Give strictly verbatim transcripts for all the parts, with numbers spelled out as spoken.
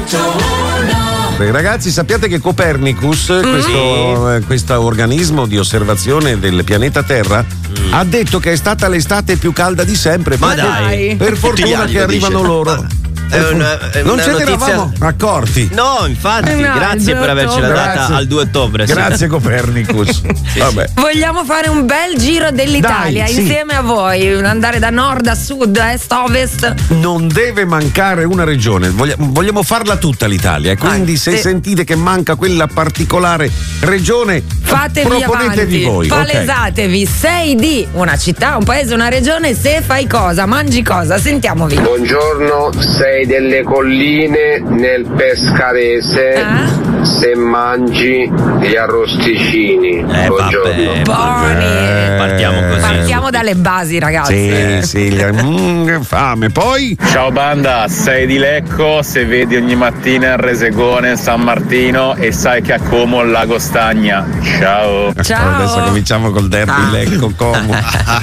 Ragazzi, sappiate che Copernicus, mm. questo, eh, questo organismo di osservazione del pianeta Terra, mm. ha detto che è stata l'estate più calda di sempre. Ma per, dai, per fortuna che arrivano dice. loro. Ma... È una, è non una ce ne notizia... eravamo accorti. No, infatti, no, grazie per avercela data grazie. al due ottobre. Grazie Copernicus. sì, Vabbè. Vogliamo fare un bel giro dell'Italia. Dai, insieme sì. a voi, andare da nord a sud, est, ovest. Non deve mancare una regione, vogliamo, vogliamo farla tutta l'Italia, quindi ah, se sì. sentite che manca quella particolare regione, fatevi proponetevi avanti. voi. Palesatevi. Okay. Sei di una città, un paese, una regione. Se fai cosa, mangi cosa, sentiamovi. Buongiorno, sei delle colline nel Pescarese, ah? se mangi gli arrosticini. Eh, Buongiorno. Buoni. Eh, partiamo così. Partiamo dalle basi, ragazzi. Sì, sì, mm, fame. Poi ciao banda, sei di Lecco, se vedi ogni mattina il Resegone San Martino e sai che a Como il lago Stagna. Ciao. Ciao. Adesso cominciamo col derby ah. Lecco Como.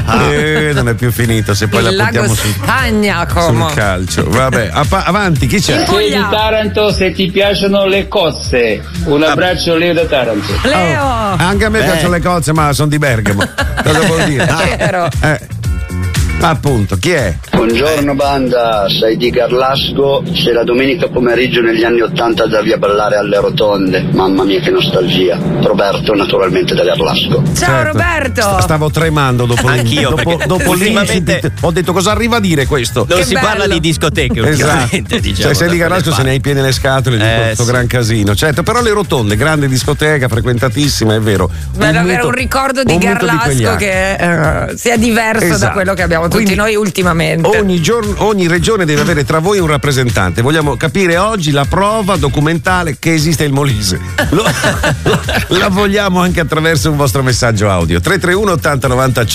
eh, non è più finito, se poi il la portiamo lago sul, Stagna, Como. sul calcio. Vabbè, Appa- avanti, chi c'è? Sei di Taranto, se ti piacciono le cozze. Un abbraccio, Leo da Taranto. Leo! Oh, anche a me Beh. piacciono le cozze, ma sono di Bergamo. Cosa vuol dire? Vero. Eh. Appunto, chi è? Buongiorno banda, sei di Garlasco, se la domenica pomeriggio negli anni ottanta andavi a ballare alle rotonde, mamma mia che nostalgia. Roberto naturalmente da Garlasco. Ciao certo. Roberto! Stavo tremando dopo Anch'io, dopo, dopo l'incident. Ho detto cosa arriva a dire questo? Non che si bello. parla di discoteche ultimamente, esatto. diciamo. Cioè sei di Garlasco se ne hai piene le scatole di eh, questo sì. gran casino. Certo, però le rotonde, grande discoteca, frequentatissima, è vero. Bello avere un ricordo di Garlasco che uh, sia diverso esatto. da quello che abbiamo tutti Quindi, noi ultimamente. Ogni, giorno, ogni regione deve avere tra voi un rappresentante. Vogliamo capire oggi la prova documentale che esiste il Molise. Lo, la vogliamo anche attraverso un vostro messaggio audio. tre tre uno ottanta novanta